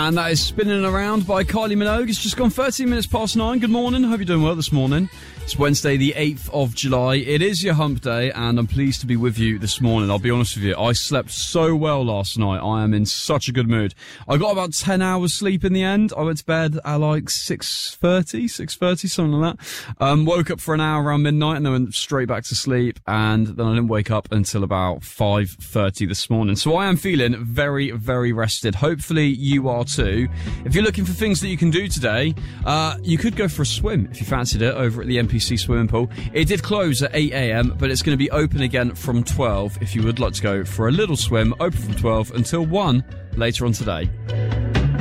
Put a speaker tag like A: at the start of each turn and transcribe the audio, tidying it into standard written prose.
A: And that is Spinning Around by Kylie Minogue. It's just gone 13 minutes past 9. Good morning. Hope you're doing well this morning. It's Wednesday, the 8th of July. It is your hump day, and I'm pleased to be with you this morning. I'll be honest with you, I slept so well last night. I am in such a good mood. I got about 10 hours sleep in the end. I went to bed at like 6:30, something like that. Woke up for an hour around midnight, and then went straight back to sleep, and then I didn't wake up until about 5:30 this morning. So I am feeling very, very rested. Hopefully you are too. If you're looking for things that you can do today, you could go for a swim if you fancied it over at the NPC swimming pool. It did close at 8 a.m, but it's going to be open again from 12 if you would like to go for a little swim. Open from 12 until 1 later on today.